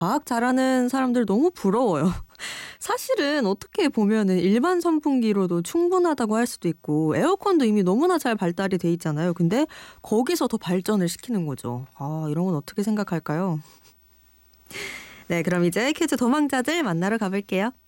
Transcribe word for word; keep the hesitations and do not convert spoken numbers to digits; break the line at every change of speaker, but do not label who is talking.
과학 잘하는 사람들 너무 부러워요. 사실은 어떻게 보면은 일반 선풍기로도 충분하다고 할 수도 있고 에어컨도 이미 너무나 잘 발달이 돼 있잖아요. 근데 거기서 더 발전을 시키는 거죠. 아, 이런 건 어떻게 생각할까요? 네, 그럼 이제 퀴즈 도망자들 만나러 가볼게요.